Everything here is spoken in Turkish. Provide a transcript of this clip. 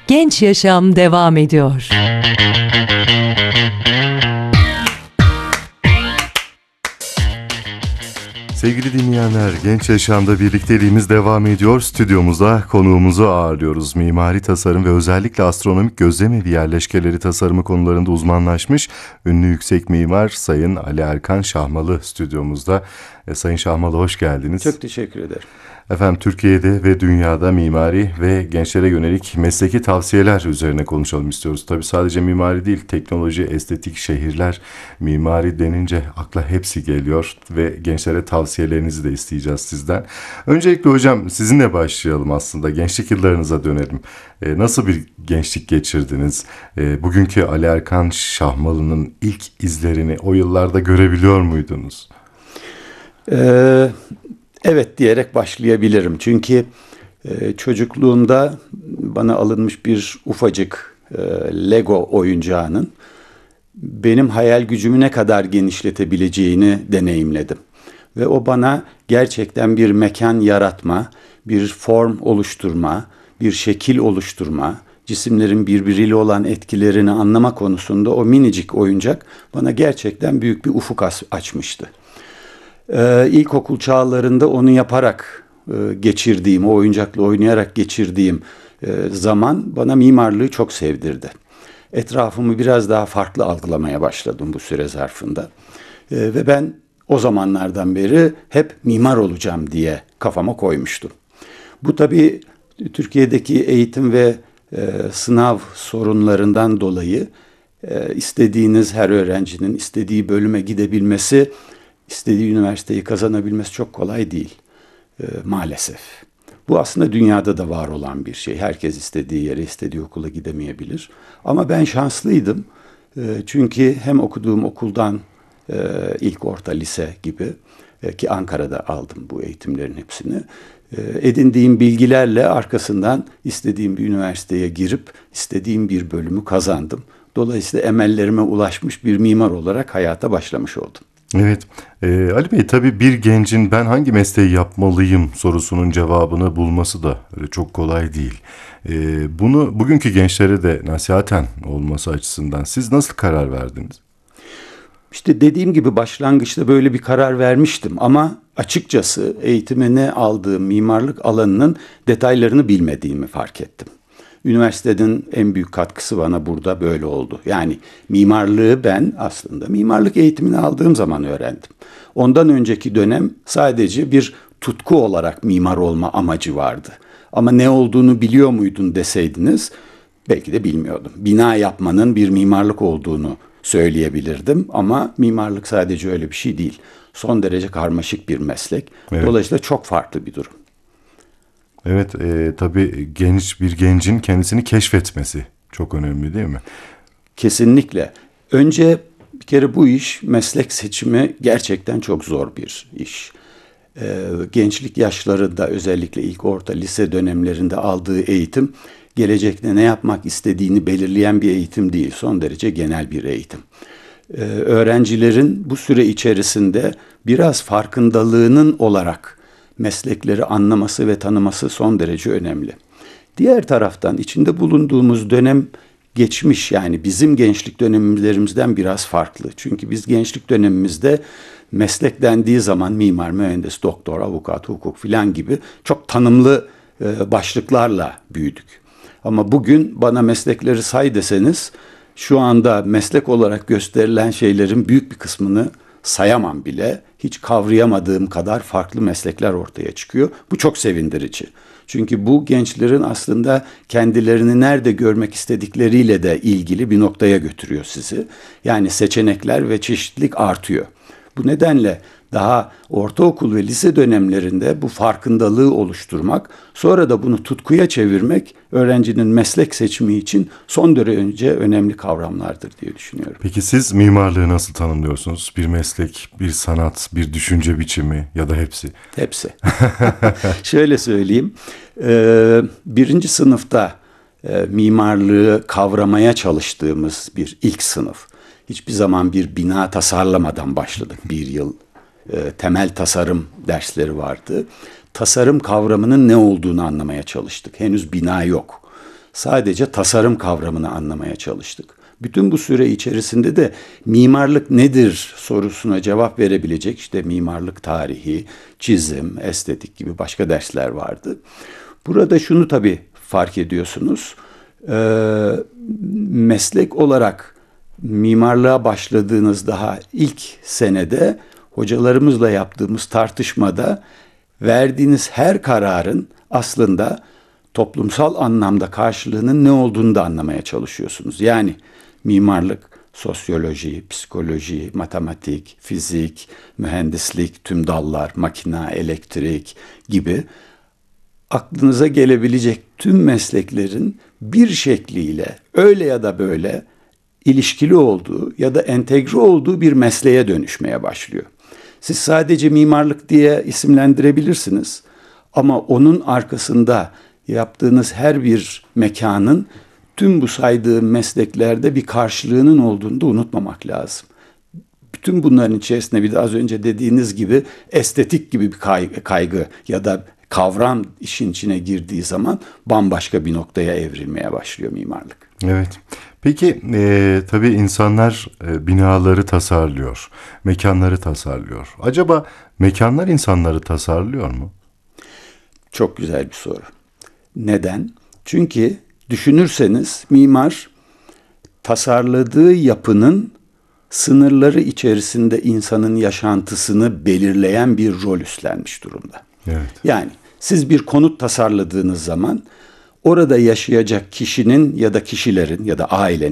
Genç Yaşam devam ediyor. Sevgili dinleyenler, Genç Yaşam'da birlikteliğimiz devam ediyor. Stüdyomuzda konuğumuzu ağırlıyoruz. Mimari tasarım ve özellikle astronomik gözlemevi yerleşkeleri tasarımı konularında uzmanlaşmış ünlü yüksek mimar Sayın Ali Erkan Şahmalı stüdyomuzda. Sayın Şahmalı, hoş geldiniz. Çok teşekkür ederim. Efendim, Türkiye'de ve dünyada mimari ve gençlere yönelik mesleki tavsiyeler üzerine konuşalım istiyoruz. Tabii sadece mimari değil, teknoloji, estetik, şehirler, mimari denince akla hepsi geliyor ve gençlere tavsiyelerinizi de isteyeceğiz sizden. Öncelikle hocam sizinle başlayalım aslında. Gençlik yıllarınıza dönelim. Nasıl bir gençlik geçirdiniz? Bugünkü Ali Erkan Şahmalı'nın ilk izlerini o yıllarda görebiliyor muydunuz? Evet diyerek başlayabilirim. Çünkü çocukluğumda bana alınmış bir ufacık Lego oyuncağının benim hayal gücümü ne kadar genişletebileceğini deneyimledim. Ve o bana gerçekten bir mekan yaratma, bir form oluşturma, bir şekil oluşturma, cisimlerin birbiriyle olan etkilerini anlama konusunda o minicik oyuncak bana gerçekten büyük bir ufuk açmıştı. İlkokul çağlarında onu yaparak geçirdiğim, o oyuncakla oynayarak geçirdiğim zaman bana mimarlığı çok sevdirdi. Etrafımı biraz daha farklı algılamaya başladım bu süre zarfında. Ve ben o zamanlardan beri hep mimar olacağım diye kafama koymuştum. Bu tabii Türkiye'deki eğitim ve sınav sorunlarından dolayı istediğiniz her öğrencinin istediği bölüme gidebilmesi, İstediği üniversiteyi kazanabilmesi çok kolay değil maalesef. Bu aslında dünyada da var olan bir şey. Herkes istediği yere, istediği okula gidemeyebilir. Ama ben şanslıydım. Çünkü hem okuduğum okuldan ilk, orta, lise gibi ki Ankara'da aldım bu eğitimlerin hepsini. Edindiğim bilgilerle arkasından istediğim bir üniversiteye girip istediğim bir bölümü kazandım. Dolayısıyla emellerime ulaşmış bir mimar olarak hayata başlamış oldum. Evet, Ali Bey, tabii bir gencin ben hangi mesleği yapmalıyım sorusunun cevabını bulması da öyle çok kolay değil. Bunu bugünkü gençlere de nasihaten olması açısından siz nasıl karar verdiniz? İşte dediğim gibi başlangıçta böyle bir karar vermiştim ama açıkçası eğitimine aldığım mimarlık alanının detaylarını bilmediğimi fark ettim. Üniversitenin en büyük katkısı bana burada böyle oldu. Yani mimarlığı ben aslında mimarlık eğitimini aldığım zaman öğrendim. Ondan önceki dönem sadece bir tutku olarak mimar olma amacı vardı. Ama ne olduğunu biliyor muydun deseydiniz belki de bilmiyordum. Bina yapmanın bir mimarlık olduğunu söyleyebilirdim ama mimarlık sadece öyle bir şey değil. Son derece karmaşık bir meslek. Evet. Dolayısıyla çok farklı bir durum. Evet, tabii bir gencin kendisini keşfetmesi çok önemli değil mi? Kesinlikle. Önce bir kere bu iş, meslek seçimi gerçekten çok zor bir iş. Gençlik yaşlarında özellikle ilk, orta, lise dönemlerinde aldığı eğitim gelecekte ne yapmak istediğini belirleyen bir eğitim değil. Son derece genel bir eğitim. Öğrencilerin bu süre içerisinde biraz farkındalığının olarak meslekleri anlaması ve tanıması son derece önemli. Diğer taraftan içinde bulunduğumuz dönem geçmiş, yani bizim gençlik dönemlerimizden biraz farklı. Çünkü biz gençlik dönemimizde meslek dendiği zaman mimar, mühendis, doktor, avukat, hukuk filan gibi çok tanımlı başlıklarla büyüdük. Ama bugün bana meslekleri say deseniz şu anda meslek olarak gösterilen şeylerin büyük bir kısmını sayamam bile. Hiç kavrayamadığım kadar farklı meslekler ortaya çıkıyor. Bu çok sevindirici. Çünkü bu gençlerin aslında kendilerini nerede görmek istedikleriyle de ilgili bir noktaya götürüyor sizi. Yani seçenekler ve çeşitlilik artıyor. Bu nedenle daha ortaokul ve lise dönemlerinde bu farkındalığı oluşturmak, sonra da bunu tutkuya çevirmek öğrencinin meslek seçimi için son derece önemli kavramlardır diye düşünüyorum. Peki siz mimarlığı nasıl tanımlıyorsunuz? Bir meslek, bir sanat, bir düşünce biçimi ya da hepsi? Hepsi. Şöyle söyleyeyim, birinci sınıfta mimarlığı kavramaya çalıştığımız bir ilk sınıf. Hiçbir zaman bir bina tasarlamadan başladık. Bir yıl temel tasarım dersleri vardı. Tasarım kavramının ne olduğunu anlamaya çalıştık. Henüz bina yok. sadece tasarım kavramını anlamaya çalıştık. Bütün bu süre içerisinde de mimarlık nedir sorusuna cevap verebilecek işte mimarlık tarihi, çizim, estetik gibi başka dersler vardı. Burada şunu tabii fark ediyorsunuz. Meslek olarak mimarlığa başladığınız daha ilk senede hocalarımızla yaptığımız tartışmada verdiğiniz her kararın aslında toplumsal anlamda karşılığının ne olduğunu da anlamaya çalışıyorsunuz. Yani mimarlık, sosyoloji, psikoloji, matematik, fizik, mühendislik, tüm dallar, makina, elektrik gibi aklınıza gelebilecek tüm mesleklerin bir şekliyle öyle ya da böyle ilişkili olduğu ya da entegre olduğu bir mesleğe dönüşmeye başlıyor. Siz sadece mimarlık diye isimlendirebilirsiniz ama onun arkasında yaptığınız her bir mekanın tüm bu saydığım mesleklerde bir karşılığının olduğunu da unutmamak lazım. Bütün bunların içerisinde bir de az önce dediğiniz gibi estetik gibi bir kaygı ya da kavram işin içine girdiği zaman bambaşka bir noktaya evrilmeye başlıyor mimarlık. Evet. Peki tabii insanlar binaları tasarlıyor, mekanları tasarlıyor. Acaba mekanlar insanları tasarlıyor mu? Çok güzel bir soru. Neden? Çünkü düşünürseniz mimar tasarladığı yapının sınırları içerisinde insanın yaşantısını belirleyen bir rol üstlenmiş durumda. Evet. Yani siz bir konut tasarladığınız zaman orada yaşayacak kişinin ya da kişilerin ya da ailenin